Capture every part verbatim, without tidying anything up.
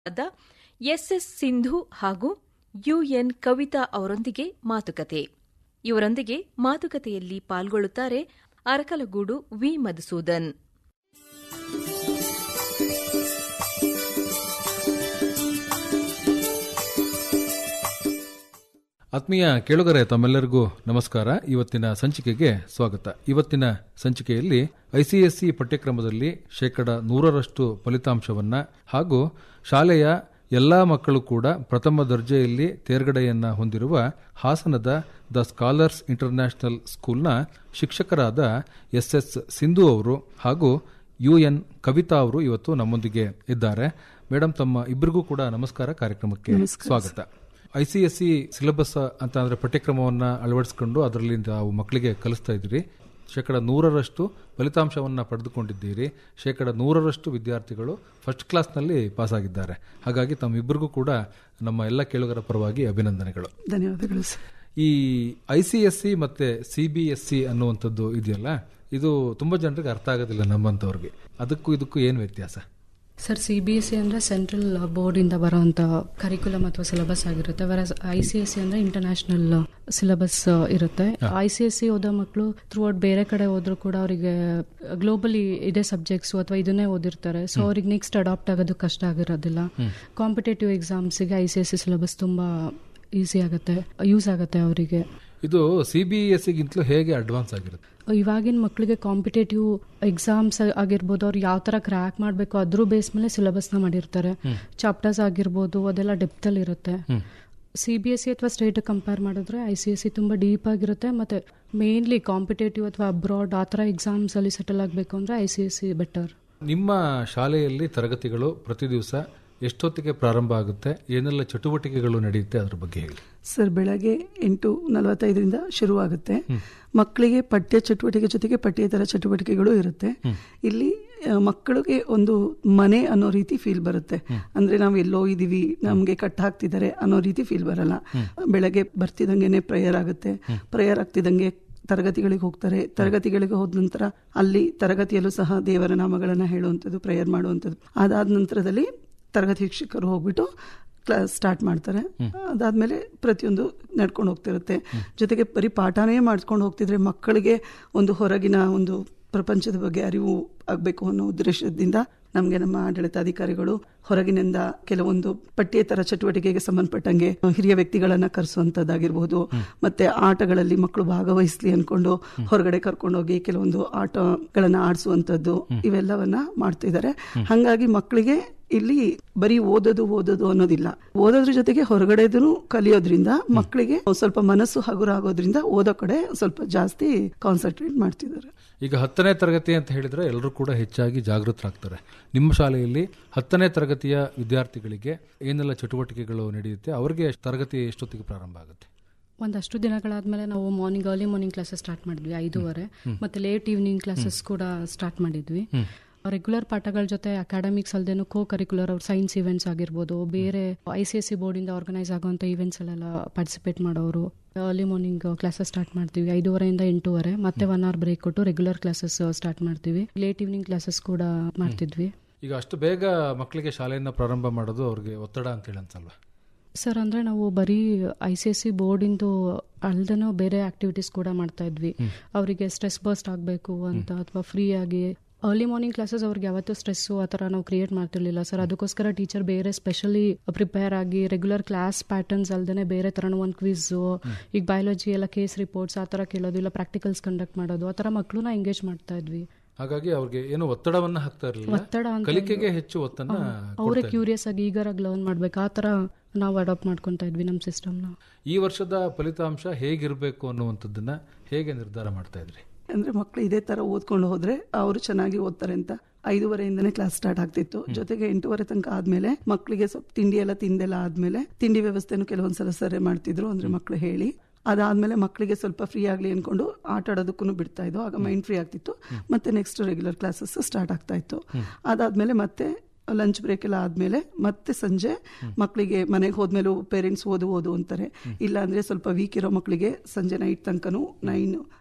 S S Sindhu ಹಾಗೂ UN Kavita ಅವರೊಂದಿಗೆ ಮಾತುಕತೆ. ಇವರೊಂದಿಗೆ ಮಾತುಕತೆಯಲ್ಲಿ ಪಾಲ್ಗೊಳ್ಳುತ್ತಾರೆ ಅರಕಲಗೂಡು ವಿ ಮಧುಸೂದನ್. ಆತ್ಮೀಯ ಕೇಳುಗರೆ, ತಮ್ಮೆಲ್ಲರಿಗೂ ನಮಸ್ಕಾರ. ಇವತ್ತಿನ ಸಂಚಿಕೆಗೆ ಸ್ವಾಗತ. ಇವತ್ತಿನ ಸಂಚಿಕೆಯಲ್ಲಿ ಐಸಿಎಸ್ಸಿ ಪಠ್ಯಕ್ರಮದಲ್ಲಿ ಶೇಕಡ ನೂರರಷ್ಟು ಫಲಿತಾಂಶವನ್ನ ಹಾಗೂ ಶಾಲೆಯ ಎಲ್ಲಾ ಮಕ್ಕಳು ಕೂಡ ಪ್ರಥಮ ದರ್ಜೆಯಲ್ಲಿ ತೇರ್ಗಡೆಯನ್ನ ಹೊಂದಿರುವ ಹಾಸನದ ದ ಸ್ಕಾಲರ್ಸ್ ಇಂಟರ್ನ್ಯಾಷನಲ್ ಸ್ಕೂಲ್ನ ಶಿಕ್ಷಕರಾದ ಎಸ್ ಎಸ್ ಸಿಂಧು ಅವರು ಹಾಗೂ ಯುಎನ್ ಕವಿತಾ ಅವರು ಇವತ್ತು ನಮ್ಮೊಂದಿಗೆ ಇದ್ದಾರೆ. ಮೇಡಮ್, ತಮ್ಮ ಇಬ್ಬರಿಗೂ ಕೂಡ ನಮಸ್ಕಾರ. ಕಾರ್ಯಕ್ರಮಕ್ಕೆ ಸ್ವಾಗತ. ಐಸಿಎಸ್ಸಿ ಸಿಲೆಬಸ್ ಅಂತ ಅಂದ್ರೆ ಪಠ್ಯಕ್ರಮವನ್ನ ಅಳವಡಿಸಿಕೊಂಡು ಅದರಲ್ಲಿ ತಾವು ಮಕ್ಕಳಿಗೆ ಕಲಿಸ್ತಾ ಇದ್ದೀರಿ. ಶೇಕಡ ನೂರರಷ್ಟು ಫಲಿತಾಂಶವನ್ನ ಪಡೆದುಕೊಂಡಿದ್ದೀರಿ. ಶೇಕಡ ನೂರರಷ್ಟು ವಿದ್ಯಾರ್ಥಿಗಳು ಫಸ್ಟ್ ಕ್ಲಾಸ್ನಲ್ಲಿ ಪಾಸ್ ಆಗಿದ್ದಾರೆ. ಹಾಗಾಗಿ ತಮ್ಮಿಬ್ಬರಿಗೂ ಕೂಡ ನಮ್ಮ ಎಲ್ಲ ಕೇಳುಗರ ಪರವಾಗಿ ಅಭಿನಂದನೆಗಳು. ಧನ್ಯವಾದಗಳು. ಈ ಐಸಿಎಸ್ಸಿ ಮತ್ತೆ ಸಿಬಿಎಸ್ಸಿ ಅನ್ನುವಂಥದ್ದು ಇದೆಯಲ್ಲ, ಇದು ತುಂಬಾ ಜನರಿಗೆ ಅರ್ಥ ಆಗೋದಿಲ್ಲ ನಮ್ಮಂತವ್ರಿಗೆ. ಅದಕ್ಕೂ ಇದಕ್ಕೂ ಏನು ವ್ಯತ್ಯಾಸ? Sir, C B S C ಅಂದರೆ ಸೆಂಟ್ರಲ್ ಬೋರ್ಡಿಂದ ಬರೋಂಥ ಕರಿಕ್ಯುಲಮ್ ಅಥವಾ ಸಿಲೆಬಸ್ ಆಗಿರುತ್ತೆ. Versus I C S C ಅಂದರೆ ಇಂಟರ್ನ್ಯಾಷನಲ್ ಸಿಲೆಬಸ್ ಇರುತ್ತೆ. ಐ ಸಿ ಎಸ್ ಸಿ ಓದೋ ಮಕ್ಕಳು ಥ್ರೂ ಔಟ್ ಬೇರೆ ಕಡೆ ಹೋದ್ರು ಕೂಡ ಅವರಿಗೆ ಗ್ಲೋಬಲಿ ಇದೇ ಸಬ್ಜೆಕ್ಟ್ಸು ಅಥವಾ ಇದನ್ನೇ ಓದಿರ್ತಾರೆ. ಸೊ ಅವ್ರಿಗೆ ನೆಕ್ಸ್ಟ್ ಅಡಾಪ್ಟ್ ಆಗೋದು ಕಷ್ಟ ಆಗಿರೋದಿಲ್ಲ. Competitive ಎಕ್ಸಾಮ್ಸ್ಗೆ I C S C syllabus ತುಂಬ ಈಸಿ ಆಗುತ್ತೆ, ಯೂಸ್ ಆಗುತ್ತೆ ಅವರಿಗೆ. ಇದು ಸಿ ಬಿ ಎಸ್ ಸಿಗಿಂತಲೂ ಹೇಗೆ ಅಡ್ವಾನ್ಸ್ ಆಗಿರುತ್ತೆ? ಇವಾಗಿನ ಮಕ್ಕಳಿಗೆ ಕಾಂಪಿಟೇಟಿವ್ ಎಕ್ಸಾಮ್ಸ್ ಆಗಿರ್ಬೋದು, ಅವ್ರು ಯಾವ ತರ ಕ್ರ್ಯಾಕ್ ಮಾಡಬೇಕು ಅದ್ರ ಬೇಸ್ ಮೇಲೆ ಸಿಲೆಬಸ್ನ ಮಾಡಿರ್ತಾರೆ. ಚಾಪ್ಟರ್ಸ್ ಆಗಿರ್ಬೋದು ಅದೆಲ್ಲ ಡೆಪ್ತ್ ಅಲ್ಲಿ ಇರುತ್ತೆ. ಸಿ ಬಿ ಎಸ್ ಸಿ ಅಥವಾ ಸ್ಟೇಟ್ ಕಂಪೇರ್ ಮಾಡಿದ್ರೆ ಐ ಸಿ ಎಸ್ ಸಿ ತುಂಬಾ ಡೀಪ್ ಆಗಿರುತ್ತೆ. ಮತ್ತೆ ಮೇನ್ಲಿ ಕಾಂಪಿಟೇಟಿವ್ ಅಥವಾ ಅಬ್ರಾಡ್ ಆ ಥರ ಎಕ್ಸಾಮ್ಸ್ ಅಲ್ಲಿ ಸೆಟಲ್ ಆಗಬೇಕು ಅಂದ್ರೆ I C S C better. ನಿಮ್ಮ ಶಾಲೆಯಲ್ಲಿ ತರಗತಿಗಳು ಪ್ರತಿ ದಿವಸ ಎಷ್ಟೊತ್ತಿಗೆ ಪ್ರಾರಂಭ ಆಗುತ್ತೆ? ಏನೆಲ್ಲ ಚಟುವಟಿಕೆಗಳು ನಡೆಯುತ್ತೆ ಅದ್ರ ಬಗ್ಗೆ ಹೇಳಿ. ಸರ್, ಬೆಳಗ್ಗೆ ಎಂಟು ನಲವತ್ತೈದರಿಂದ ಶುರುವಾಗುತ್ತೆ. ಮಕ್ಕಳಿಗೆ ಪಠ್ಯ ಚಟುವಟಿಕೆ ಜೊತೆಗೆ ಪಠ್ಯೇತರ ಚಟುವಟಿಕೆಗಳು ಇರುತ್ತೆ. ಇಲ್ಲಿ ಮಕ್ಕಳಿಗೆ ಒಂದು ಮನೆ ಅನ್ನೋ ರೀತಿ ಫೀಲ್ ಬರುತ್ತೆ. ಅಂದ್ರೆ ನಾವು ಎಲ್ಲೋ ಇದೀವಿ, ನಮ್ಗೆ ಕಟ್ ಹಾಕ್ತಿದ್ದಾರೆ ಅನ್ನೋ ರೀತಿ ಫೀಲ್ ಬರಲ್ಲ. ಬೆಳಗ್ಗೆ ಬರ್ತಿದಂಗೆನೆ ಪ್ರೇಯರ್ ಆಗುತ್ತೆ. ಪ್ರೇಯರ್ ಆಗ್ತಿದಂಗೆ ತರಗತಿಗಳಿಗೆ ಹೋಗ್ತಾರೆ. ತರಗತಿಗಳಿಗೆ ಹೋದ ನಂತರ ಅಲ್ಲಿ ತರಗತಿಯಲ್ಲೂ ಸಹ ದೇವರ ನಾಮಗಳನ್ನ ಹೇಳುವಂಥದ್ದು, ಪ್ರೇಯರ್ ಮಾಡುವಂಥದ್ದು. ಅದಾದ ನಂತರದಲ್ಲಿ ತರಗತಿ ಶಿಕ್ಷಕರು ಹೋಗ್ಬಿಟ್ಟು ಕ್ಲಾಸ್ ಸ್ಟಾರ್ಟ್ ಮಾಡ್ತಾರೆ. ಅದಾದ್ಮೇಲೆ ಪ್ರತಿಯೊಂದು ನಡ್ಕೊಂಡು ಹೋಗ್ತಿರುತ್ತೆ. ಜೊತೆಗೆ ಬರೀ ಪಾಠನೇ ಮಾಡ್ಕೊಂಡು ಹೋಗ್ತಿದ್ರೆ ಮಕ್ಕಳಿಗೆ ಒಂದು ಹೊರಗಿನ ಒಂದು ಪ್ರಪಂಚದ ಬಗ್ಗೆ ಅರಿವು ಆಗಬೇಕು ಅನ್ನೋ ಉದ್ದೇಶದಿಂದ ನಮಗೆ ನಮ್ಮ ಆಡಳಿತಾಧಿಕಾರಿಗಳು ಹೊರಗಿನಿಂದ ಕೆಲವೊಂದು ಪಠ್ಯೇತರ ಚಟುವಟಿಕೆಗೆ ಸಂಬಂಧಪಟ್ಟಂಗೆ ಹಿರಿಯ ವ್ಯಕ್ತಿಗಳನ್ನ ಕರೆಸುವಂತದ್ದಾಗಿರ್ಬೋದು, ಮತ್ತೆ ಆಟಗಳಲ್ಲಿ ಮಕ್ಕಳು ಭಾಗವಹಿಸ್ಲಿ ಅನ್ಕೊಂಡು ಹೊರಗಡೆ ಕರ್ಕೊಂಡೋಗಿ ಕೆಲವೊಂದು ಆಟಗಳನ್ನ ಆಡಿಸುವಂತದ್ದು, ಇವೆಲ್ಲವನ್ನ ಮಾಡ್ತಿದ್ದಾರೆ. ಹಾಗಾಗಿ ಮಕ್ಕಳಿಗೆ ಇಲ್ಲಿ ಬರೀ ಓದೋದು ಓದೋದು ಅನ್ನೋದಿಲ್ಲ, ಓದೋದ್ರ ಜೊತೆಗೆ ಹೊರಗಡೆದೂ ಕಲಿಯೋದ್ರಿಂದ ಮಕ್ಕಳಿಗೆ ಸ್ವಲ್ಪ ಮನಸ್ಸು ಹಗುರ ಆಗೋದ್ರಿಂದ ಓದೋ ಕಡೆ ಸ್ವಲ್ಪ ಜಾಸ್ತಿ ಕಾನ್ಸಂಟ್ರೇಟ್ ಮಾಡ್ತಿದ್ದಾರೆ. ಈಗ ಹತ್ತನೇ ತರಗತಿ ಅಂತ ಹೇಳಿದ್ರೆ ಎಲ್ಲರೂ ಕೂಡ ಹೆಚ್ಚಾಗಿ ಜಾಗೃತರಾಗ್ತಾರೆ. ನಿಮ್ಮ ಶಾಲೆಯಲ್ಲಿ ಹತ್ತನೇ ತರಗತಿಯ ವಿದ್ಯಾರ್ಥಿಗಳಿಗೆ ಏನೆಲ್ಲ ಚಟುವಟಿಕೆಗಳು ನಡೆಯುತ್ತೆ? ಅವರಿಗೆ ತರಗತಿ ಎಷ್ಟೊತ್ತಿಗೆ ಪ್ರಾರಂಭ ಆಗುತ್ತೆ? ಒಂದಷ್ಟು ದಿನಗಳಾದ್ಮೇಲೆ ನಾವು morning early morning classes start ಮಾಡಿದ್ವಿ ಐದೂವರೆ. ಮತ್ತೆ ಲೇಟ್ ಈವ್ನಿಂಗ್ ಕ್ಲಾಸಸ್ ಕೂಡ ಸ್ಟಾರ್ಟ್ ಮಾಡಿದ್ವಿ. ರೆಗ್ಯುಲರ್ ಪಾಠಗಳ ಜೊತೆ ಅಕಾಡೆಮಿಕ್ಸ್ ಅಲ್ದೇನು ಕೋ ಕರಿಕ್ಯುಲರ್ ಅವ್ರ ಸೈನ್ಸ್ ಇವೆಂಟ್ಸ್ ಆಗಿರ್ಬೋದು, ಬೇರೆ I C S C board ಇಂದ ಆರ್ಗನೈಸ್ ಆಗುವಂತ ಇವೆಂಟ್ಸ್ ಅಲ್ಲೆಲ್ಲ ಪಾರ್ಟಿಸಿಪೇಟ್ ಮಾಡೋರು. ಅರ್ಲಿ ಮಾರ್ನಿಂಗ್ ಕ್ಲಾಸಸ್ ಸ್ಟಾರ್ಟ್ ಮಾಡ್ತೀವಿ ಐದೂವರೆಯಿಂದ ಎಂಟೂವರೆ. ಮತ್ತೆ ಒನ್ ಅವರ್ ಬ್ರೇಕ್ ಕೊಟ್ಟು ರೆಗ್ಯುಲರ್ ಕ್ಲಾಸಸ್ ಸ್ಟಾರ್ಟ್ ಮಾಡ್ತೀವಿ. ಲೇಟ್ ಈವ್ನಿಂಗ್ ಕ್ಲಾಸಸ್ ಕೂಡ ಮಾಡ್ತಿದ್ವಿ. ಈಗ ಅಷ್ಟು ಬೇಗ ಮಕ್ಕಳಿಗೆ ಶಾಲೆಯನ್ನ ಪ್ರಾರಂಭ ಮಾಡೋದು ಅವ್ರಿಗೆ ಒತ್ತಡ ಅಂತ ಹೇಳಿ ಅನ್ಸಲ್ವಾ? ಸರ್, ಅಂದ್ರೆ ನಾವು ಬರೀ I C S C board ಇಂದು ಅಲ್ದೇನೋ ಬೇರೆ ಆಕ್ಟಿವಿಟೀಸ್ ಕೂಡ ಮಾಡ್ತಾ ಇದ್ವಿ. ಅವರಿಗೆ ಸ್ಟ್ರೆಸ್ ಬರ್ಸ್ಟ್ ಆಗಬೇಕು ಅಂತ ಅಥವಾ ಫ್ರೀ ಆಗಿ ಅರ್ಲಿ ಮಾರ್ನಿಂಗ್ ಕ್ಲಾಸಸ್ ಅವ್ರಿಗೆ ಯಾವತ್ತೂ ಸ್ಟ್ರೆಸ್ಸು ಆ ಥರ ನಾವು ಕ್ರಿಯೇಟ್ ಮಾಡ್ತಿರ್ಲಿಲ್ಲ ಸರ್. ಅದಕ್ಕೋಸ್ಕರ ಟೀಚರ್ ಬೇರೆ ಸ್ಪೆಷಲಿ ಪ್ರಿಪೇರ್ ಆಗಿ ರೆಗ್ಯುಲರ್ ಕ್ಲಾಸ್ ಪ್ಯಾಟರ್ನ್ಸ್ ಅಲ್ದೇ ಬೇರೆ ಥರ ಒಂದು ಕ್ವಿಝು, ಈಗ ಬಯಾಲಜಿ ಎಲ್ಲ ಕೇಸ್ ರಿಪೋರ್ಟ್ಸ್ ಆ ಥರ ಕೇಳೋದು, ಇಲ್ಲ ಪ್ರಾಕ್ಟಿಕಲ್ಸ್ ಕಂಡಕ್ಟ್ ಮಾಡೋದು, ಆ ಥರ ಮಕ್ಕಳನ್ನ ಎಂಗೇಜ್ ಮಾಡ್ತಾ ಇದ್ವಿ. ಹಾಗಾಗಿ ಅವ್ರಿಗೆ ಏನು ಒತ್ತಡವನ್ನ ಹಾಕ್ತಾ ಇರಲಿಲ್ಲ, ಒತ್ತಡ ಕಲಿಕೆಗೆ ಹೆಚ್ಚು ಒತ್ತನ್ನ ಅವರೇ ಕ್ಯೂರಿಯಸ್ ಆಗಿ ಈಗರ್ ಆಗಿ ಲರ್ನ್ ಮಾಡ್ಬೇಕು, ಆ ಥರ ನಾವು ಅಡಾಪ್ಟ್ ಮಾಡ್ಕೊತಾ ಇದ್ವಿ ನಮ್ಮ ಸಿಸ್ಟಮ್ನ. ಈ ವರ್ಷದ ಫಲಿತಾಂಶ ಹೇಗಿರಬೇಕು ಅನ್ನುವಂಥದ್ದನ್ನ ಹೇಗೆ ನಿರ್ಧಾರ ಮಾಡ್ತಾ ಇದ್ರಿ? ಅಂದ್ರೆ ಮಕ್ಕಳು ಇದೇ ತರ ಓದ್ಕೊಂಡು ಹೋದ್ರೆ ಅವರು ಚೆನ್ನಾಗಿ ಓದ್ತಾರೆ ಅಂತ ಐದೂವರೆಯಿಂದನೇ ಕ್ಲಾಸ್ ಸ್ಟಾರ್ಟ್ ಆಗ್ತಿತ್ತು. ಜೊತೆಗೆ ಎಂಟೂವರೆ ತನಕ ಆದ್ಮೇಲೆ ಮಕ್ಕಳಿಗೆ ಸ್ವಲ್ಪ ತಿಂಡಿ ಎಲ್ಲ ತಿಂದೆಲ್ಲ ಆದ್ಮೇಲೆ ತಿಂಡಿ ವ್ಯವಸ್ಥೆನೂ ಕೆಲವೊಂದ್ಸಲ ಸರಿ ಮಾಡ್ತಿದ್ರು, ಅಂದ್ರೆ ಮಕ್ಕಳು ಹೇಳಿ. ಅದಾದ್ಮೇಲೆ ಮಕ್ಕಳಿಗೆ ಸ್ವಲ್ಪ ಫ್ರೀ ಆಗ್ಲಿ ಅನ್ಕೊಂಡು ಆಟ ಆಡೋದಕ್ಕೂ ಬಿಡ್ತಾ ಇದ್ದು, ಆಗ ಮೈಂಡ್ ಫ್ರೀ ಆಗ್ತಿತ್ತು. ಮತ್ತೆ ನೆಕ್ಸ್ಟ್ ರೆಗ್ಯುಲರ್ ಕ್ಲಾಸಸ್ ಸ್ಟಾರ್ಟ್ ಆಗ್ತಾ ಇತ್ತು. ಅದಾದ್ಮೇಲೆ ಮತ್ತೆ ಲಂಚ್ ಬ್ರೇಕ್ ಎಲ್ಲ ಆದ್ಮೇಲೆ ಮತ್ತೆ ಸಂಜೆ ಮಕ್ಕಳಿಗೆ ಮನೆಗೆ ಹೋದ್ಮೇಲೂ ಪೇರೆಂಟ್ಸ್ ಓದು ಓದು ಅಂತಾರೆ. ಇಲ್ಲ ಅಂದ್ರೆ ಸ್ವಲ್ಪ ವೀಕ್ ಇರೋ ಮಕ್ಕಳಿಗೆ ಸಂಜೆ ನೈಟ್ ತನಕನೂ ನೈನ್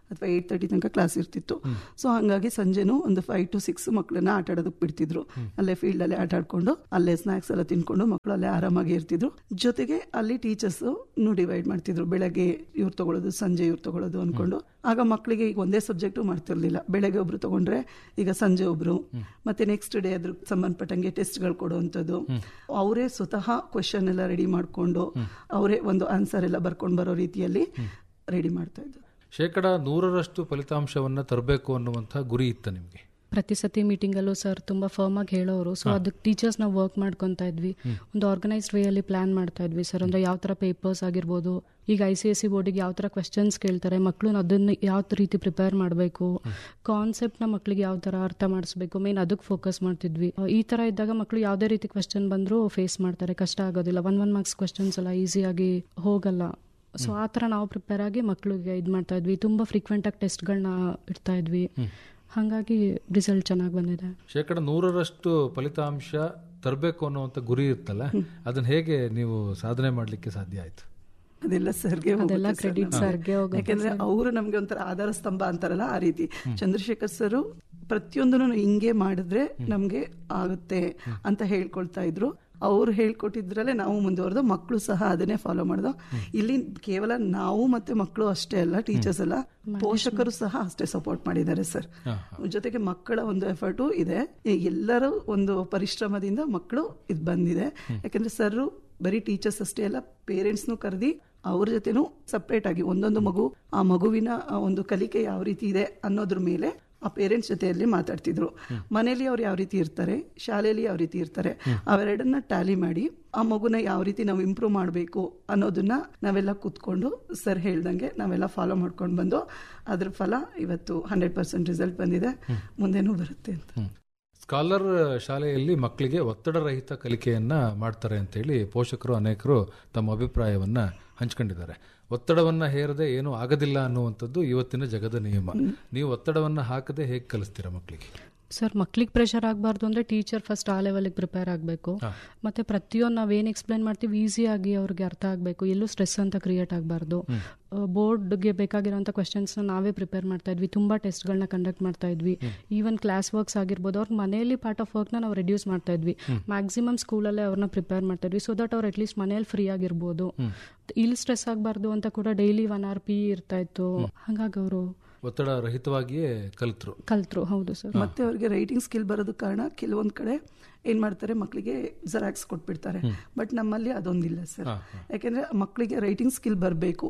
ಅಥವಾ ಏಟ್ ತರ್ಟಿ ತನಕ ಕ್ಲಾಸ್ ಇರ್ತಿತ್ತು. ಸೊ ಹಂಗಾಗಿ ಸಂಜೆನೂ ಒಂದು ಫೈವ್ ಟು ಸಿಕ್ಸ್ ಮಕ್ಕಳನ್ನ ಆಟ ಆಡೋದಕ್ಕೆ ಬಿಡ್ತಿದ್ರು. ಅಲ್ಲೇ ಫೀಲ್ಡ್ ಅಲ್ಲೇ ಆಟ ಆಡ್ಕೊಂಡು ಅಲ್ಲೇ ಸ್ನಾಕ್ಸ್ ಎಲ್ಲ ತಿನ್ಕೊಂಡು ಮಕ್ಕಳು ಅಲ್ಲೇ ಆರಾಮಾಗಿ ಇರ್ತಿದ್ರು. ಜೊತೆಗೆ ಅಲ್ಲಿ ಟೀಚರ್ಸ್ ಡಿವೈಡ್ ಮಾಡ್ತಿದ್ರು, ಬೆಳಗ್ಗೆ ಇವ್ರು ತಗೊಳ್ಳೋದು ಸಂಜೆ ಇವ್ರು ತಗೊಳ್ಳೋದು ಅನ್ಕೊಂಡು. ಆಗ ಮಕ್ಕಳಿಗೆ ಈಗ ಒಂದೇ ಸಬ್ಜೆಕ್ಟು ಮಾಡ್ತಿರ್ಲಿಲ್ಲ. ಬೆಳಗ್ಗೆ ಒಬ್ರು ತಗೊಂಡ್ರೆ ಈಗ ಸಂಜೆ ಒಬ್ರು, ಮತ್ತೆ ನೆಕ್ಸ್ಟ್ ಡೇ ಅದ್ರ ಸಂಬಂಧಪಟ್ಟಂಗೆ ಟೆಸ್ಟ್ಗಳು ಕೊಡುವಂಥದ್ದು, ಅವರೇ ಸ್ವತಃ ಕ್ವೆಶನ್ ಎಲ್ಲ ರೆಡಿ ಮಾಡ್ಕೊಂಡು ಅವರೇ ಒಂದು ಆನ್ಸರ್ ಎಲ್ಲ ಬರ್ಕೊಂಡು ಬರೋ ರೀತಿಯಲ್ಲಿ ರೆಡಿ ಮಾಡ್ತಾ ಇದ್ರು. ಶೇಕಡ ನೂರರಷ್ಟು ಫಲಿತಾಂಶವನ್ನ ತರಬೇಕು ಅನ್ನುವಂಥ ಗುರಿ ಇತ್ತ ನಿಮಗೆ? ಪ್ರತಿ ಸತಿ ಮೀಟಿಂಗ್ ಅಲ್ಲೂ ಸರ್ ತುಂಬಾ ಫರ್ಮ್ ಆಗಿ ಹೇಳೋರು. ಸೊ ಅದಕ್ಕೆ ಟೀಚರ್ಸ್ ನಾವು ವರ್ಕ್ ಮಾಡ್ಕೊಂತಾ ಇದ್ವಿ. ಒಂದು ಆರ್ಗನೈಸ್ಡ್ ವೇ ಅಲ್ಲಿ ಪ್ಲಾನ್ ಮಾಡ್ತಾ ಇದ್ವಿ ಸರ್. ಅಂದ್ರೆ ಯಾವ ತರ ಪೇಪರ್ಸ್ ಆಗಿರ್ಬೋದು, ಈಗ ಐ ಸಿ ಎಸ್ ಸಿ ಬೋರ್ಡಿಗೆ ಯಾವ ತರ ಕ್ವೆಶನ್ಸ್ ಕೇಳ್ತಾರೆ, ಮಕ್ಕಳು ಅದನ್ನ ಯಾವ ರೀತಿ ಪ್ರಿಪೇರ್ ಮಾಡಬೇಕು, ಕಾನ್ಸೆಪ್ಟ್ ನ ಮಕ್ಕಳಿಗೆ ಯಾವ ತರ ಅರ್ಥ ಮಾಡಿಸ್ಬೇಕು, ಮೇನ್ ಅದಕ್ಕೆ ಫೋಕಸ್ ಮಾಡ್ತಿದ್ವಿ. ಈ ತರ ಇದ್ದಾಗ ಮಕ್ಕಳು ಯಾವುದೇ ರೀತಿ ಕ್ವೆಶನ್ ಬಂದರೂ ಫೇಸ್ ಮಾಡ್ತಾರೆ, ಕಷ್ಟ ಆಗೋದಿಲ್ಲ. ಒನ್ ಒನ್ ಮಾರ್ಕ್ಸ್ ಕ್ವೆಶನ್ಸ್ ಎಲ್ಲ ಈಸಿಯಾಗಿ ಹೋಗಲ್ಲ. ಸೊ ಆ ತರ ನಾವು ಪ್ರಿಪೇರ್ ಆಗಿ ಮಕ್ಕಳಿಗೆ ಇದು ಮಾಡ್ತಾ ಇದ್ವಿ. ತುಂಬಾ ಫ್ರೀಕ್ವೆಂಟ್ ಆಗಿ ಟೆಸ್ಟ್ಗಳನ್ನ ಇಡ್ತಾ ಇದ್ವಿ. ಹಾಗಾಗಿ ರಿಸಲ್ಟ್ ಚೆನ್ನಾಗಿ ಬಂದಿದೆ. ಶೇಕಡ ನೂರರಷ್ಟು ಫಲಿತಾಂಶ ತರಬೇಕು ಅನ್ನುವಂಥ ಗುರಿ ಇರ್ತಲ್ಲ, ಅದನ್ನ ಹೇಗೆ ನೀವು ಸಾಧನೆ ಮಾಡಲಿಕ್ಕೆ ಸಾಧ್ಯ ಆಯ್ತು? ಅದೆಲ್ಲ ಸರ್ಗೆ ಅದೆಲ್ಲ ಕ್ರೆಡಿಟ್ ಸರ್ಗೆ ಹೋಗುತ್ತೆ. ಯಾಕಂದ್ರೆ ಅವರು ನಮ್ಗೆ ಒಂಥರ ಆಧಾರ ಸ್ತಂಭ ಅಂತಾರಲ್ಲ, ಆ ರೀತಿ ಚಂದ್ರಶೇಖರ್ ಸರ್ ಪ್ರತಿಯೊಂದನ್ನು ಹಿಂಗೆ ಮಾಡಿದ್ರೆ ನಮ್ಗೆ ಆಗುತ್ತೆ ಅಂತ ಹೇಳ್ಕೊಳ್ತಾ ಇದ್ರು. ಅವ್ರು ಹೇಳ್ಕೊಟ್ಟಿದ್ರಲ್ಲೇ ನಾವು ಮುಂದುವರೆದು ಮಕ್ಕಳು ಸಹ ಅದನ್ನೇ ಫಾಲೋ ಮಾಡ್ದು. ಇಲ್ಲಿ ಕೇವಲ ನಾವು ಮತ್ತೆ ಮಕ್ಕಳು ಅಷ್ಟೇ ಅಲ್ಲ, ಟೀಚರ್ಸ್ ಅಲ್ಲ, ಪೋಷಕರು ಸಹ ಅಷ್ಟೇ ಸಪೋರ್ಟ್ ಮಾಡಿದ್ದಾರೆ ಸರ್. ಜೊತೆಗೆ ಮಕ್ಕಳ ಒಂದು ಎಫರ್ಟು ಇದೆ. ಎಲ್ಲರೂ ಒಂದು ಪರಿಶ್ರಮದಿಂದ ಮಕ್ಕಳು ಇದು ಬಂದಿದೆ. ಯಾಕಂದ್ರೆ ಸರ್ ಬರೀ ಟೀಚರ್ಸ್ ಅಷ್ಟೇ ಅಲ್ಲ, ಪೇರೆಂಟ್ಸ್ನು ಕರೆದಿ ಅವ್ರ ಜೊತೆನೂ ಸಪ್ರೇಟ್ ಆಗಿ ಒಂದೊಂದು ಮಗು ಆ ಮಗುವಿನ ಒಂದು ಕಲಿಕೆ ಯಾವ ರೀತಿ ಇದೆ ಅನ್ನೋದ್ರ ಮೇಲೆ ಆ ಪೇರೆಂಟ್ಸ್ ಜೊತೆಯಲ್ಲಿ ಮಾತಾಡ್ತಿದ್ರು. ಮನೇಲಿ ಅವ್ರು ಯಾವ ರೀತಿ ಇರ್ತಾರೆ, ಶಾಲೆಯಲ್ಲಿ ಯಾವ ರೀತಿ ಇರ್ತಾರೆ, ಅವೆರಡನ್ನ ಟ್ಯಾಲಿ ಮಾಡಿ ಆ ಮಗುನ ಯಾವ ರೀತಿ ನಾವು ಇಂಪ್ರೂವ್ ಮಾಡಬೇಕು ಅನ್ನೋದನ್ನ ನಾವೆಲ್ಲ ಕೂತ್ಕೊಂಡು ಸರ್ ಹೇಳ್ದಂಗೆ ನಾವೆಲ್ಲ ಫಾಲೋ ಮಾಡ್ಕೊಂಡು ಬಂದು ಅದ್ರ ಫಲ ಇವತ್ತು ಹಂಡ್ರೆಡ್ ಪರ್ಸೆಂಟ್ ರಿಸಲ್ಟ್ ಬಂದಿದೆ, ಮುಂದೇನೂ ಬರುತ್ತೆ ಅಂತ. ಸ್ಕಾಲರ್ ಶಾಲೆಯಲ್ಲಿ ಮಕ್ಕಳಿಗೆ ಒತ್ತಡರಹಿತ ಕಲಿಕೆಯನ್ನ ಮಾಡ್ತಾರೆ ಅಂತೇಳಿ ಪೋಷಕರು ಅನೇಕರು ತಮ್ಮ ಅಭಿಪ್ರಾಯವನ್ನ ಹಂಚ್ಕೊಂಡಿದ್ದಾರೆ. ಒತ್ತಡವನ್ನ ಹೇರದೆ ಏನೂ ಆಗದಿಲ್ಲ ಅನ್ನುವಂಥದ್ದು ಇವತ್ತಿನ ಜಗದ ನಿಯಮ. ನೀವು ಒತ್ತಡವನ್ನ ಹಾಕದೆ ಹೇಗೆ ಕಲಿಸ್ತೀರಾ ಮಕ್ಕಳಿಗೆ? ಸರ್, ಮಕ್ಳಿಗೆ ಪ್ರೆಷರ್ ಆಗಬಾರ್ದು ಅಂದ್ರೆ ಟೀಚರ್ ಫಸ್ಟ್ ಆ ಲೆವೆಲ್ಗೆ ಪ್ರಿಪೇರ್ ಆಗಬೇಕು. ಮತ್ತೆ ಪ್ರತಿಯೊಂದು ನಾವೇನು ಎಕ್ಸ್ಪ್ಲೈನ್ ಮಾಡ್ತೀವಿ ಈಸಿಯಾಗಿ ಅವ್ರಿಗೆ ಅರ್ಥ ಆಗಬೇಕು, ಎಲ್ಲೂ ಸ್ಟ್ರೆಸ್ ಅಂತ ಕ್ರಿಯೇಟ್ ಆಗಬಾರ್ದು. ಬೋರ್ಡ್ಗೆ ಬೇಕಾಗಿರೋಂಥ ಕ್ವೆಶನ್ಸ್ನ ನಾವೇ ಪ್ರಿಪೇರ್ ಮಾಡ್ತಾ ಇದ್ವಿ. ತುಂಬ ಟೆಸ್ಟ್ಗಳನ್ನ ಕಂಡಕ್ಟ್ ಮಾಡ್ತಾ ಇದ್ವಿ. ಈವನ್ ಕ್ಲಾಸ್ ವರ್ಕ್ಸ್ ಆಗಿರ್ಬೋದು, ಅವ್ರಿಗೆ ಮನೆಯಲ್ಲಿ ಪಾರ್ಟ್ ಆಫ್ ವರ್ಕ್ನ ನಾವು ರೆಡ್ಯೂಸ್ ಮಾಡ್ತಾ ಇದ್ವಿ. ಮ್ಯಾಕ್ಸಿಮಮ್ ಸ್ಕೂಲಲ್ಲೇ ಅವ್ರನ್ನ ಪ್ರಿಪೇರ್ ಮಾಡ್ತಾ ಇದ್ವಿ, ಸೊ ದಟ್ ಅವ್ರು ಅಟ್ಲೀಸ್ಟ್ ಮನೇಲಿ ಫ್ರೀ ಆಗಿರ್ಬೋದು. ಇಲ್ಲಿ ಸ್ಟ್ರೆಸ್ ಆಗಬಾರ್ದು ಅಂತ ಕೂಡ ಡೈಲಿ ಒನ್ ಅವರ್ ಪಿ ಇರ್ತಾ ಇತ್ತು. ಹಾಗಾಗಿ ಅವರು ಒತ್ತಡ ರಹಿತವಾಗಿಯೇ ಕಲ್ತ್ರು ಕಲ್ತ್ರು ಹೌದು ಸರ್. ಮತ್ತೆ ಅವ್ರಿಗೆ ರೈಟಿಂಗ್ ಸ್ಕಿಲ್ ಬರೋದ ಕಾರಣ ಕೆಲವೊಂದ್ ಕಡೆ ಏನ್ ಮಾಡ್ತಾರೆ, ಮಕ್ಕಳಿಗೆ ಜೆರಾಕ್ಸ್ ಕೊಟ್ಬಿಡ್ತಾರೆ. ಬಟ್ ನಮ್ಮಲ್ಲಿ ಅದೊಂದಿಲ್ಲ ಸರ್. ಯಾಕೆಂದ್ರೆ ಮಕ್ಕಳಿಗೆ ರೈಟಿಂಗ್ ಸ್ಕಿಲ್ ಬರಬೇಕು,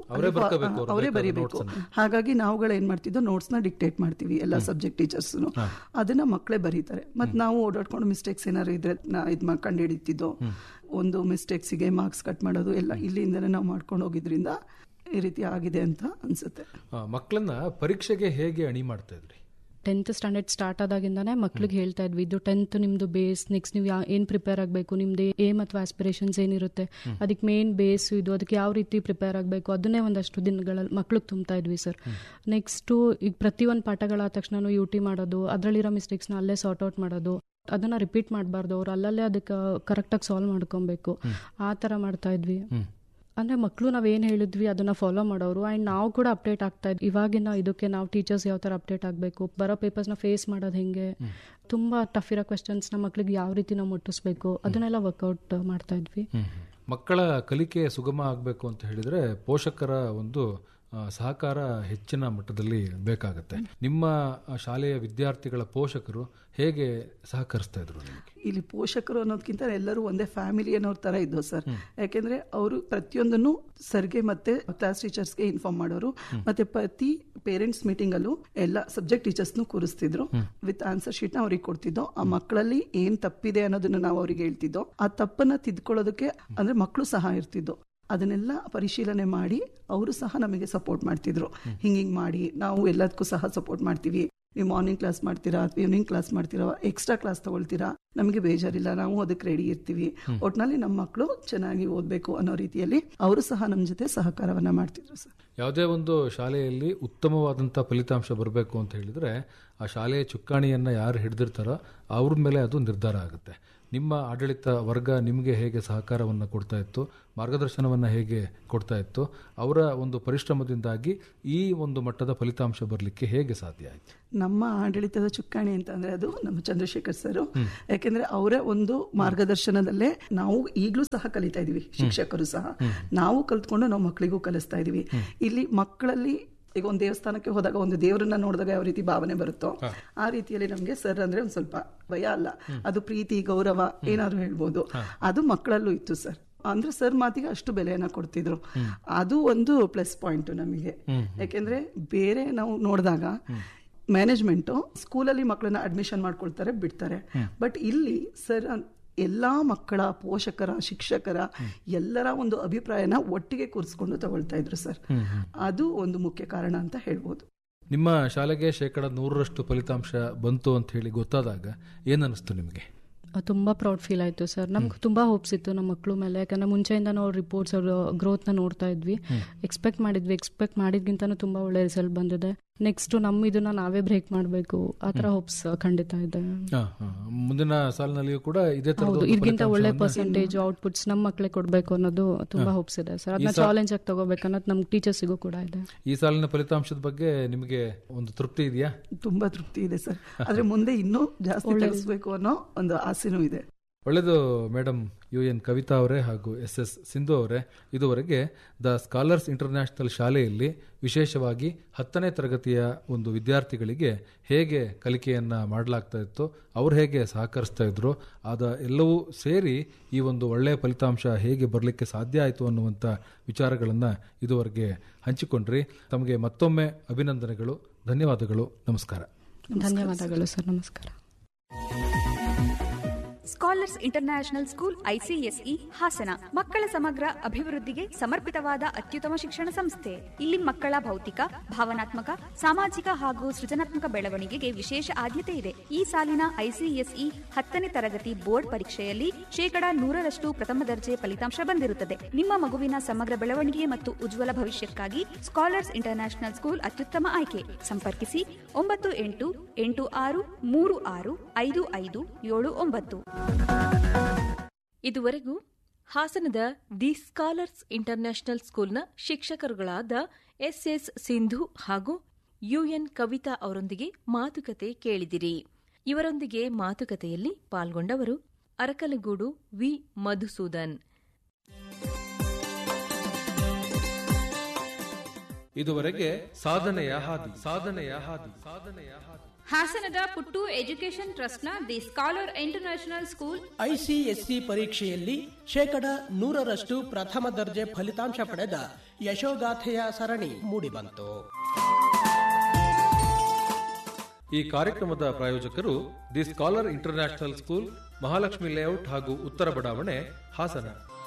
ಅವರೇ ಬರೀಬೇಕು. ಹಾಗಾಗಿ ನಾವುಗಳು ಏನ್ ಮಾಡ್ತಿದ್ದೋ ನೋಟ್ಸ್ ನ ಡಿಕ್ಟೇಟ್ ಮಾಡ್ತೀವಿ ಎಲ್ಲ ಸಬ್ಜೆಕ್ಟ್ ಟೀಚರ್ಸ್, ಅದನ್ನ ಮಕ್ಕಳೇ ಬರೀತಾರೆ. ಮತ್ ನಾವು ಓಡಾಡ್ಕೊಂಡು ಮಿಸ್ಟೇಕ್ಸ್ ಏನಾದ್ರು ಇದ್ರೆ ಇದ್ ಕಂಡು ಹಿಡಿತಿದ್ದೋ, ಒಂದು ಮಿಸ್ಟೇಕ್ಸಿಗೆ ಮಾರ್ಕ್ಸ್ ಕಟ್ ಮಾಡೋದು ಎಲ್ಲ ಇಲ್ಲಿಂದನೇ ನಾವು ಮಾಡ್ಕೊಂಡು ಹೋಗಿದ್ರಿಂದ ಈ ರೀತಿ ಆಗಿದೆ ಅಂತ ಅನ್ಸುತ್ತೆ. ಮಕ್ಕಳನ್ನ ಪರೀಕ್ಷೆಗೆ ಹೇಗೆ ಅಣಿ ಮಾಡ್ತಾ ಇದ್ರಿ? ಟೆಂತ್ ಸ್ಟ್ಯಾಂಡರ್ಡ್ ಸ್ಟಾರ್ಟ್ ಆದಾಗಿಂದಾನೆ ಮಕ್ಳಿಗೆ ಹೇಳ್ತಾ ಇದ್ವಿ, ಇದು ಟೆಂತ್ ನಿಮ್ದು ಬೇಸ್, ನೆಕ್ಸ್ಟ್ ನೀವು ಏನ್ ಪ್ರಿಪೇರ್ ಆಗಬೇಕು, ನಿಮ್ದು ಏಮ್ ಅಥವಾ ಆಸ್ಪಿರೇಷನ್ಸ್ ಏನಿರುತ್ತೆ ಅದಕ್ಕೆ ಮೇನ್ ಬೇಸ್ ಇದು, ಅದಕ್ಕೆ ಯಾವ ರೀತಿ ಪ್ರಿಪೇರ್ ಆಗಬೇಕು ಅದನ್ನೇ ಒಂದಷ್ಟು ದಿನಗಳಲ್ಲಿ ಮಕ್ಳಿಗೆ ತುಂಬ್ತಾ ಇದ್ವಿ ಸರ್. ನೆಕ್ಸ್ಟು ಈಗ ಪ್ರತಿಯೊಂದು ಪಾಠಗಳಾದ ತಕ್ಷಣ ಯು ಟಿ ಮಾಡೋದು, ಅದರಲ್ಲಿರೋ ಮಿಸ್ಟೇಕ್ಸ್ನ ಅಲ್ಲೇ ಸಾರ್ಟ್ ಔಟ್ ಮಾಡೋದು, ಅದನ್ನ ರಿಪೀಟ್ ಮಾಡಬಾರ್ದು, ಅವ್ರು ಅಲ್ಲಲ್ಲೇ ಅದಕ್ಕೆ ಕರೆಕ್ಟಾಗಿ ಸಾಲ್ವ್ ಮಾಡ್ಕೊಬೇಕು, ಆ ಥರ ಮಾಡ್ತಾ ಇದ್ವಿ. ಅಂದ್ರೆ ಮಕ್ಕಳು ನಾವೇನು ಹೇಳಿದ್ವಿ ಅದನ್ನ ಫಾಲೋ ಮಾಡೋರು. ಆ್ಯಂಡ್ ನಾವು ಕೂಡ ಅಪ್ಡೇಟ್ ಆಗ್ತಾ ಇದ್ವಿ. ಇವಾಗಿನ ಇದಕ್ಕೆ ನಾವು ಟೀಚರ್ಸ್ ಯಾವ ಥರ ಅಪ್ಡೇಟ್ ಆಗಬೇಕು, ಬರೋ ಪೇಪರ್ಸ್ನ ಫೇಸ್ ಮಾಡೋದು ಹೆಂಗೆ, ತುಂಬ ಟಫ್ ಇರೋ ಕ್ವೆಶನ್ಸ್ನ ಮಕ್ಳಿಗೆ ಯಾವ ರೀತಿ ನಾವು ಮುಟ್ಟಿಸ್ಬೇಕು ಅದನ್ನೆಲ್ಲ ವರ್ಕೌಟ್ ಮಾಡ್ತಾ ಇದ್ವಿ. ಮಕ್ಕಳ ಕಲಿಕೆ ಸುಗಮ ಆಗಬೇಕು ಅಂತ ಹೇಳಿದ್ರೆ ಪೋಷಕರ ಒಂದು ಸಹಕಾರ ಹೆಚ್ಚಿನ ಮಟ್ಟದಲ್ಲಿ ಬೇಕಾಗುತ್ತೆ. ನಿಮ್ಮ ಶಾಲೆಯ ವಿದ್ಯಾರ್ಥಿಗಳ ಪೋಷಕರು ಹೇಗೆ ಸಹಕರಿಸ್ತಾ ಇದ್ರು ನಿಮಗೆ? ಇಲ್ಲಿ ಪೋಷಕರು ಅನ್ನೋದಕ್ಕಿಂತ ಎಲ್ಲರೂ ಒಂದೇ ಫ್ಯಾಮಿಲಿ ಅನ್ನೋರ್ ತರ ಇದ್ದು ಸರ್. ಯಾಕೆಂದ್ರೆ ಅವರು ಪ್ರತಿಯೊಂದನ್ನು ಸರ್ಗೆ ಮತ್ತೆ ಕ್ಲಾಸ್ ಟೀಚರ್ಸ್ಗೆ ಇನ್ಫಾರ್ಮ್ ಮಾಡೋರು. ಮತ್ತೆ ಪ್ರತಿ ಪೇರೆಂಟ್ಸ್ ಮೀಟಿಂಗ್ ಅಲ್ಲೂ ಎಲ್ಲ ಸಬ್ಜೆಕ್ಟ್ ಟೀಚರ್ಸ್ನು ಕೂರಿಸ್ತಿದ್ರು. ವಿತ್ ಆನ್ಸರ್ ಶೀಟ್ ನ ಅವ್ರಿಗೆ ಕೊಡ್ತಿದ್ದೋ. ಆ ಮಕ್ಕಳಲ್ಲಿ ಏನ್ ತಪ್ಪಿದೆ ಅನ್ನೋದನ್ನ ನಾವು ಅವ್ರಿಗೆ ಹೇಳ್ತಿದ್ದೋ. ಆ ತಪ್ಪನ್ನ ತಿದ್ಕೊಳ್ಳೋದಕ್ಕೆ ಅಂದ್ರೆ ಮಕ್ಕಳು ಸಹ ಇರ್ತಿದ್ದೋ. ಅದನ್ನೆಲ್ಲ ಪರಿಶೀಲನೆ ಮಾಡಿ ಅವರು ಸಹ ನಮಗೆ ಸಪೋರ್ಟ್ ಮಾಡ್ತಿದ್ರು. ಹಿಂಗ್ ಹಿಂಗ್ ಮಾಡಿ ನಾವು ಎಲ್ಲದಕ್ಕೂ ಸಹ ಸಪೋರ್ಟ್ ಮಾಡ್ತೀವಿ. ನೀವು ಮಾರ್ನಿಂಗ್ ಕ್ಲಾಸ್ ಮಾಡ್ತೀರಾ ಅಥವಾ ಈವ್ನಿಂಗ್ ಕ್ಲಾಸ್ ಮಾಡ್ತೀರಾ, ಎಕ್ಸ್ಟ್ರಾ ಕ್ಲಾಸ್ ತಗೊಳ್ತೀರಾ, ನಮಗೆ ಬೇಜಾರಿಲ್ಲ, ನಾವು ಅದಕ್ಕೆ ರೆಡಿ ಇರ್ತೀವಿ. ಒಟ್ನಲ್ಲಿ ನಮ್ಮ ಮಕ್ಕಳು ಚೆನ್ನಾಗಿ ಓದ್ಬೇಕು ಅನ್ನೋ ರೀತಿಯಲ್ಲಿ ಅವರು ಸಹ ನಮ್ಮ ಜೊತೆ ಸಹಕಾರವನ್ನ ಮಾಡ್ತಿದ್ರು ಸರ್. ಯಾವುದೇ ಒಂದು ಶಾಲೆಯಲ್ಲಿ ಉತ್ತಮವಾದಂಥ ಫಲಿತಾಂಶ ಬರಬೇಕು ಅಂತ ಹೇಳಿದ್ರೆ ಆ ಶಾಲೆಯ ಚುಕ್ಕಾಣಿಯನ್ನ ಯಾರು ಹಿಡಿದಿರ್ತಾರೋ ಅವ್ರ ಮೇಲೆ ಅದು ನಿರ್ಧಾರ ಆಗುತ್ತೆ. ನಿಮ್ಮ ಆಡಳಿತ ವರ್ಗ ನಿಮಗೆ ಹೇಗೆ ಸಹಕಾರವನ್ನು ಕೊಡ್ತಾ ಇತ್ತು, ಮಾರ್ಗದರ್ಶನವನ್ನು ಹೇಗೆ ಕೊಡ್ತಾ ಇತ್ತು, ಅವರ ಒಂದು ಪರಿಶ್ರಮದಿಂದಾಗಿ ಈ ಒಂದು ಮಟ್ಟದ ಫಲಿತಾಂಶ ಬರಲಿಕ್ಕೆ ಹೇಗೆ ಸಾಧ್ಯ ಆಯಿತು? ನಮ್ಮ ಆಡಳಿತದ ಚುಕ್ಕಾಣಿ ಅಂತ ಅಂದ್ರೆ ಅದು ನಮ್ಮ ಚಂದ್ರಶೇಖರ್ ಸರ್. ಯಾಕೆಂದ್ರೆ ಅವರ ಒಂದು ಮಾರ್ಗದರ್ಶನದಲ್ಲೇ ನಾವು ಈಗಲೂ ಸಹ ಕಲಿತಾ ಇದೀವಿ, ಶಿಕ್ಷಕರು ಸಹ ನಾವು ಕಲ್ತ್ಕೊಂಡು ನಾವು ಮಕ್ಕಳಿಗೂ ಕಲಿಸ್ತಾ ಇದೀವಿ. ಇಲ್ಲಿ ಮಕ್ಕಳಲ್ಲಿ ಈಗ ಒಂದು ದೇವಸ್ಥಾನಕ್ಕೆ ಹೋದಾಗ ಒಂದು ದೇವರನ್ನ ನೋಡಿದಾಗ ಯಾವ ರೀತಿ ಭಾವನೆ ಬರುತ್ತೋ ಆ ರೀತಿಯಲ್ಲಿ ನಮ್ಗೆ ಸರ್ ಅಂದ್ರೆ ಒಂದ್ ಸ್ವಲ್ಪ ಭಯ ಅಲ್ಲ, ಅದು ಪ್ರೀತಿ ಗೌರವ ಏನಾದ್ರು ಹೇಳ್ಬೋದು, ಅದು ಮಕ್ಕಳಲ್ಲೂ ಇತ್ತು ಸರ್. ಅಂದ್ರೆ ಸರ್ ಮಾತಿಗೆ ಅಷ್ಟು ಬೆಲೆಯನ್ನ ಕೊಡ್ತಿದ್ರು, ಅದು ಒಂದು ಪ್ಲಸ್ ಪಾಯಿಂಟ್ ನಮಗೆ. ಯಾಕೆಂದ್ರೆ ಬೇರೆ ನಾವು ನೋಡಿದಾಗ ಮ್ಯಾನೇಜ್ಮೆಂಟ್ ಸ್ಕೂಲಲ್ಲಿ ಮಕ್ಕಳನ್ನ ಅಡ್ಮಿಷನ್ ಮಾಡ್ಕೊಳ್ತಾರೆ ಬಿಡ್ತಾರೆ, ಬಟ್ ಇಲ್ಲಿ ಸರ್ ಎಲ್ಲಾ ಮಕ್ಕಳ ಪೋಷಕರ ಶಿಕ್ಷಕರ ಎಲ್ಲರ ಒಂದು ಅಭಿಪ್ರಾಯನ ಒಟ್ಟಿಗೆ ಕೂರಿಸ್ಕೊಂಡು ತಗೊಳ್ತಾ ಇದ್ರು ಸರ್. ಅದು ಒಂದು ಮುಖ್ಯ ಕಾರಣ ಅಂತ ಹೇಳ್ಬೋದು. ನಿಮ್ಮ ಶಾಲೆಗೆ ಶೇಕಡ ನೂರರಷ್ಟು ಫಲಿತಾಂಶ ಬಂತು ಅಂತ ಹೇಳಿ ಗೊತ್ತಾದಾಗ ಏನನ್ನಿಸ್ತು ನಿಮಗೆ? ತುಂಬಾ ಪ್ರೌಡ್ ಫೀಲ್ ಆಯ್ತು ಸರ್. ನಮ್ಗೆ ತುಂಬಾ ಹೋಪ್ಸ್ ಇತ್ತು ನಮ್ಮ ಮಕ್ಕಳು ಮೇಲೆ, ಯಾಕಂದ್ರೆ ಮುಂಚೆಯಿಂದ ನಾವು ರಿಪೋರ್ಟ್ಸ್ ಅವ್ರ ಗ್ರೋತ್ ನ ನೋಡ್ತಾ ಇದ್ವಿ, ಎಕ್ಸ್ಪೆಕ್ಟ್ ಮಾಡಿದ್ವಿ, ಎಕ್ಸ್ಪೆಕ್ಟ್ ಮಾಡಿದ್ಗಿಂತಾನು ತುಂಬಾ ಒಳ್ಳೆ ರಿಸಲ್ಟ್ ಬಂದಿದೆ. ನೆಕ್ಸ್ಟ್ ನಮ್ಮ ಇದನ್ನ ನಾವೇ ಬ್ರೇಕ್ ಮಾಡಬೇಕು, ಆತರ ಹೋಪ್ಸ್ ಖಂಡಿತ ಇದೆ. ಮುಂದಿನ ಸಾಲಿನಲ್ಲಿಯೂ ಕೂಡ ಇದೇ ತರ ಇದಕ್ಕಿಂತ ಒಳ್ಳೆ ಪರ್ಸೆಂಟೇಜ್ ಔಟ್ಪುಟ್ಸ್ ನಮ್ಮ ಮಕ್ಕಳಿಗೆ ಕೊಡಬೇಕು ಅನ್ನೋದು ತುಂಬಾ ಹೋಪ್ಸ್ ಇದೆ ಸರ್. ಅದನ್ನ ಚಾಲೆಂಜ್ ಆಗಿ ತಗೋಬೇಕು ಅನ್ನೋದು ನಮ್ಗೆ ಟೀಚರ್ಸಿಗೂ ಕೂಡ ಇದೆ. ಈ ಸಾಲಿನ ಫಲಿತಾಂಶದ ಬಗ್ಗೆ ನಿಮಗೆ ಒಂದು ತೃಪ್ತಿ ಇದೆಯಾ? ತುಂಬಾ ತೃಪ್ತಿ ಇದೆ ಸರ್. ಆದ್ರೆ ಮುಂದೆ ಇನ್ನೂ ಜಾಸ್ತಿ ತಿಳಿಸಬೇಕು ಅನ್ನೋ ಒಂದು ಆಸೆನೂ ಇದೆ. ಒಳ್ಳೆಯದು ಮೇಡಮ್ ಯು ಎನ್ ಕವಿತಾ ಅವರೇ ಹಾಗೂ ಎಸ್ ಎಸ್ ಸಿಂಧು ಅವರೇ, ಇದುವರೆಗೆ ದ ಸ್ಕಾಲರ್ಸ್ ಇಂಟರ್ನ್ಯಾಷನಲ್ ಶಾಲೆಯಲ್ಲಿ ವಿಶೇಷವಾಗಿ ಹತ್ತನೇ ತರಗತಿಯ ಒಂದು ವಿದ್ಯಾರ್ಥಿಗಳಿಗೆ ಹೇಗೆ ಕಲಿಕೆಯನ್ನ ಮಾಡಲಾಗ್ತಾ ಇತ್ತು, ಅವ್ರು ಹೇಗೆ ಸಹಕರಿಸ್ತಾ ಇದ್ರು, ಅದ ಎಲ್ಲವೂ ಸೇರಿ ಈ ಒಂದು ಒಳ್ಳೆಯ ಫಲಿತಾಂಶ ಹೇಗೆ ಬರಲಿಕ್ಕೆ ಸಾಧ್ಯ ಆಯಿತು ಅನ್ನುವಂಥ ವಿಚಾರಗಳನ್ನು ಇದುವರೆಗೆ ಹಂಚಿಕೊಂಡ್ರಿ. ತಮಗೆ ಮತ್ತೊಮ್ಮೆ ಅಭಿನಂದನೆಗಳು, ಧನ್ಯವಾದಗಳು, ನಮಸ್ಕಾರ. ಧನ್ಯವಾದಗಳು ಸರ್, ನಮಸ್ಕಾರ. Scholars international school ICSE Hassan ಮಕ್ಕಳ ಸಮಗ್ರ ಅಭಿವೃದ್ಧಿಗೆ ಸಮರ್ಪಿತವಾದ ಅತ್ಯುತ್ತಮ ಶಿಕ್ಷಣ ಸಂಸ್ಥೆ. ಇಲ್ಲಿ ಮಕ್ಕಳ ಭೌತಿಕ, ಭಾವನಾತ್ಮಕ, ಸಾಮಾಜಿಕ ಹಾಗೂ ಸೃಜನಾತ್ಮಕ ಬೆಳವಣಿಗೆಗೆ ವಿಶೇಷ ಆದ್ಯತೆ ಇದೆ. ಈ ಸಾಲಿನ ಐಸಿಎಸ್ಇ ಹತ್ತನೇ ತರಗತಿ ಬೋರ್ಡ್ ಪರೀಕ್ಷೆಯಲ್ಲಿ ಶೇಕಡಾ ನೂರರಷ್ಟು ಪ್ರಥಮ ದರ್ಜೆ ಫಲಿತಾಂಶ ಬಂದಿರುತ್ತದೆ. ನಿಮ್ಮ ಮಗುವಿನ ಸಮಗ್ರ ಬೆಳವಣಿಗೆ ಮತ್ತು ಉಜ್ವಲ ಭವಿಷ್ಯಕ್ಕಾಗಿ ಸ್ಕಾಲರ್ಸ್ ಇಂಟರ್ನ್ಯಾಷನಲ್ ಸ್ಕೂಲ್ ಅತ್ಯುತ್ತಮ ಆಯ್ಕೆ. ಸಂಪರ್ಕಿಸಿ ಒಂಬತ್ತು ಎಂಟು ಎಂಟು ಆರು ಮೂರು ಆರು ಐದು ಐದು ಏಳು ಒಂಬತ್ತು. ಇದುವರೆಗೂ ಹಾಸನದ ದಿ ಸ್ಕಾಲರ್ಸ್ ಇಂಟರ್ನ್ಯಾಷನಲ್ ಸ್ಕೂಲ್ನ ಶಿಕ್ಷಕರುಗಳಾದ ಎಸ್ ಎಸ್ ಸಿಂಧು ಹಾಗೂ ಯುಎನ್ ಕವಿತಾ ಅವರೊಂದಿಗೆ ಮಾತುಕತೆ ಕೇಳಿದಿರಿ. ಇವರೊಂದಿಗೆ ಮಾತುಕತೆಯಲ್ಲಿ ಪಾಲ್ಗೊಂಡವರು ಅರಕಲಗೂಡು ವಿ ಮಧುಸೂದನ್. ಇದುವರೆಗೆ ಸಾಧನೆಯ ಹಾದಿ ಸಾಧನೆಯ ಹಾದಿ ಸಾಧನೆಯ ಹಾದಿ ಹಾಸನದ ಪುಟ್ಟು ಎಜುಕೇಷನ್ ಟ್ರಸ್ಟ್ನ the scholar international school ICSE ಪರೀಕ್ಷೆಯಲ್ಲಿ ಶೇಕಡ ನೂರರಷ್ಟು ಪ್ರಥಮ ದರ್ಜೆ ಫಲಿತಾಂಶ ಪಡೆದ ಯಶೋಗಾಥೆಯ ಸರಣಿ ಮೂಡಿಬಂತು. ಈ ಕಾರ್ಯಕ್ರಮದ ಪ್ರಾಯೋಜಕರು the scholar international school, Mahalakshmi layout ಹಾಗೂ ಉತ್ತರ ಬಡಾವಣೆ, ಹಾಸನ.